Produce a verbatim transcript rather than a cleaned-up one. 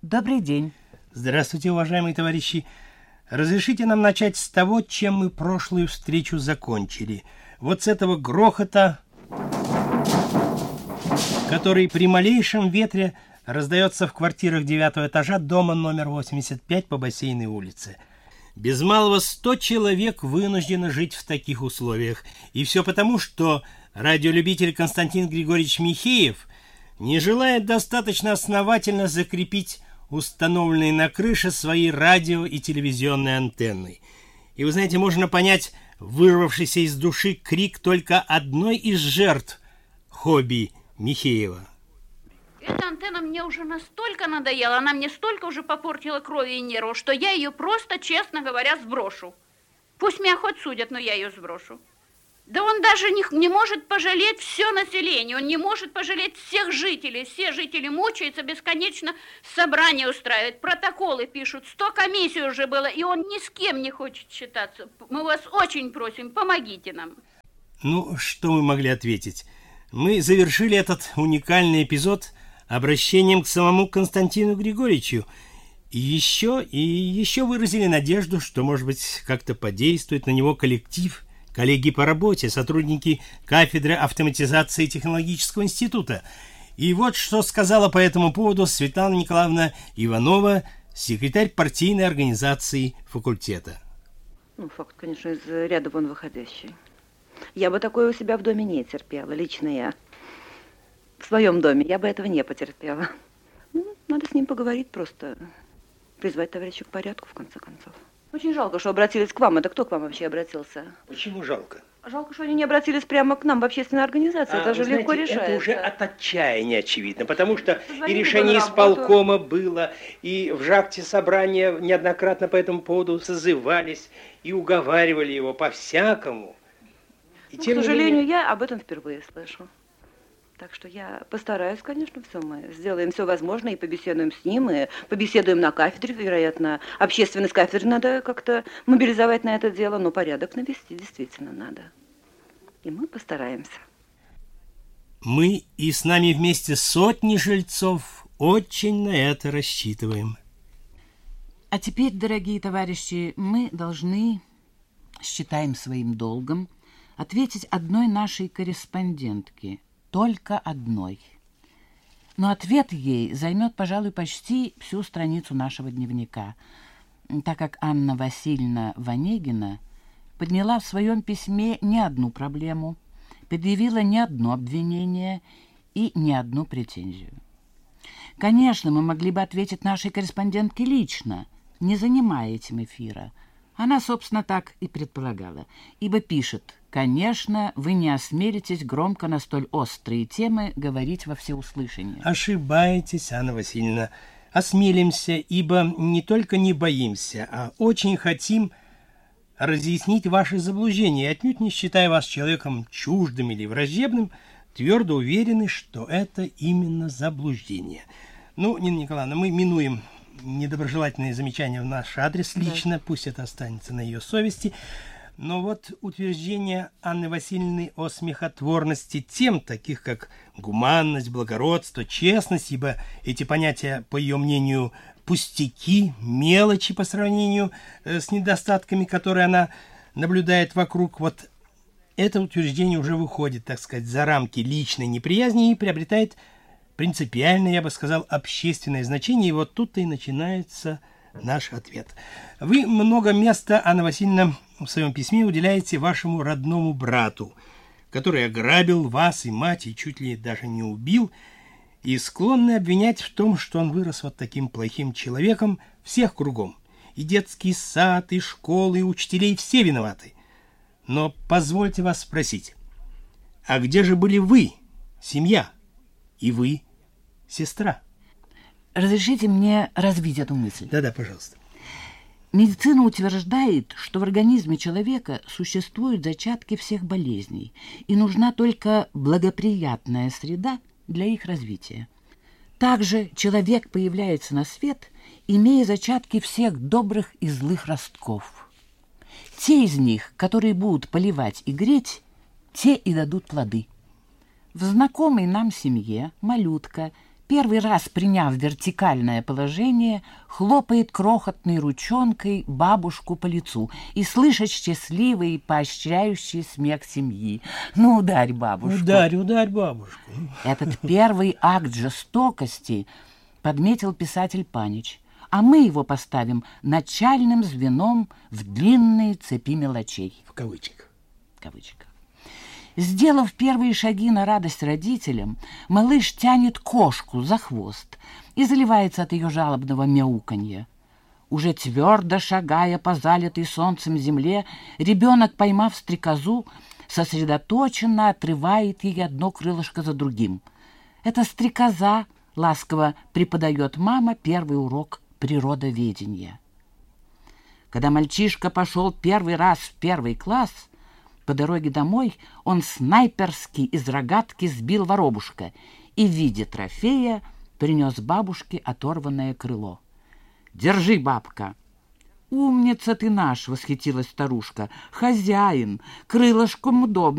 Добрый день. Здравствуйте, уважаемые товарищи. Разрешите нам начать с того, чем мы прошлую встречу закончили. Вот с этого грохота, который при малейшем ветре раздается в квартирах девятого этажа дома номер восемьдесят пять по Бассейной улице. Без малого сто человек вынуждены жить в таких условиях. И все потому, что радиолюбитель Константин Григорьевич Михеев не желает достаточно основательно закрепить установленные на крыше свои радио и телевизионные антенны. И вы знаете, можно понять вырвавшийся из души крик только одной из жертв хобби Михеева. Эта антенна мне уже настолько надоела, она мне столько уже попортила крови и нервов, что я ее просто, честно говоря, сброшу. Пусть меня хоть судят, но я ее сброшу. Да он даже не, не может пожалеть все население, он не может пожалеть всех жителей. Все жители мучаются, бесконечно собрания устраивают, протоколы пишут, сто комиссий уже было, и он ни с кем не хочет считаться. Мы вас очень просим, помогите нам. Ну, что мы могли ответить? Мы завершили этот уникальный эпизод обращением к самому Константину Григорьевичу. И еще, и еще выразили надежду, что, может быть, как-то подействует на него коллектив, коллеги по работе, сотрудники кафедры автоматизации технологического института. И вот что сказала по этому поводу Светлана Николаевна Иванова, секретарь партийной организации факультета. Ну, факт, конечно, из ряда вон выходящий. Я бы такое у себя в доме не терпела, лично я. В своем доме я бы этого не потерпела. Ну, надо с ним поговорить просто, призвать товарища к порядку, в конце концов. Очень жалко, что обратились к вам. Это кто к вам вообще обратился? Почему жалко? Жалко, что они не обратились прямо к нам в общественную организацию. А, это же легко знаете, решается. Это уже от отчаяния очевидно, потому что Позвоните и решение на исполкома было, и в ЖАКТе собрания неоднократно по этому поводу созывались и уговаривали его по-всякому. И ну, тем к сожалению, менее... я об этом впервые слышу. Так что я постараюсь, конечно, все мы сделаем все возможное и побеседуем с ним, и побеседуем на кафедре, вероятно, общественность кафедры надо как-то мобилизовать на это дело, но порядок навести действительно надо. И мы постараемся. Мы и с нами вместе сотни жильцов очень на это рассчитываем. А теперь, дорогие товарищи, мы должны, считаем своим долгом, ответить одной нашей корреспондентке. Только одной. Но ответ ей займет, пожалуй, почти всю страницу нашего дневника, так как Анна Васильевна Ванегина подняла в своем письме не одну проблему, предъявила не одно обвинение и не одну претензию. Конечно, мы могли бы ответить нашей корреспондентке лично, не занимая этим эфира. Она, собственно, так и предполагала, ибо пишет: «Конечно, вы не осмелитесь громко на столь острые темы говорить во всеуслышание». Ошибаетесь, Анна Васильевна. Осмелимся, ибо не только не боимся, а очень хотим разъяснить ваши заблуждения, отнюдь не считая вас человеком чуждым или враждебным, твердо уверены, что это именно заблуждение. Ну, Нина Николаевна, мы минуем недоброжелательные замечания в наш адрес лично, да. Пусть это останется на ее совести. Но вот утверждение Анны Васильевны о смехотворности тем, таких как гуманность, благородство, честность, ибо эти понятия, по ее мнению, пустяки, мелочи по сравнению э, с недостатками, которые она наблюдает вокруг, вот это утверждение уже выходит, так сказать, за рамки личной неприязни и приобретает принципиальное, я бы сказал, общественное значение. И вот тут-то и начинается наш ответ. Вы много места, Анна Васильевна, в своем письме уделяете вашему родному брату, который ограбил вас и мать, и чуть ли даже не убил, и склонны обвинять в том, что он вырос вот таким плохим человеком всех кругом. И детский сад, и школы, и учителей, все виноваты. Но позвольте вас спросить, а где же были вы, семья, и вы, сестра? Разрешите мне развить эту мысль? Да-да, пожалуйста. Медицина утверждает, что в организме человека существуют зачатки всех болезней, и нужна только благоприятная среда для их развития. Также человек появляется на свет, имея зачатки всех добрых и злых ростков. Те из них, которые будут поливать и греть, те и дадут плоды. В знакомой нам семье малютка первый раз приняв вертикальное положение, хлопает крохотной ручонкой бабушку по лицу и слышит счастливый, поощряющий смех семьи. Ну, ударь бабушку. Ударь, ударь бабушку. Этот первый акт жестокости подметил писатель Панич, а мы его поставим начальным звеном в длинной цепи мелочей. В кавычках. В кавычках. Сделав первые шаги на радость родителям, малыш тянет кошку за хвост и заливается от ее жалобного мяуканья. Уже твердо шагая по залитой солнцем земле, ребенок, поймав стрекозу, сосредоточенно отрывает ей одно крылышко за другим. Эта стрекоза ласково преподает мама первый урок природоведения. Когда мальчишка пошел первый раз в первый класс, по дороге домой он снайперски из рогатки сбил воробушка и в виде трофея принес бабушке оторванное крыло. «Держи, бабка!» «Умница ты наш!» — восхитилась старушка. «Хозяин! Крылышком удобно!»